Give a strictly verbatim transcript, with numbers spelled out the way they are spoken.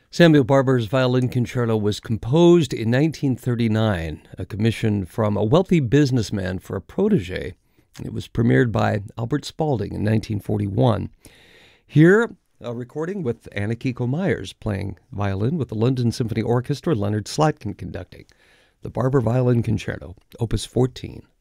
Samuel Barber's Violin Concerto was composed in nineteen thirty-nine, a commission from a wealthy businessman for a protege. It was premiered by Albert Spaulding in nineteen forty-one. Here, a recording with Anna Kiko Myers playing violin with the London Symphony Orchestra, Leonard Slatkin conducting. The Barber Violin Concerto, Opus fourteen.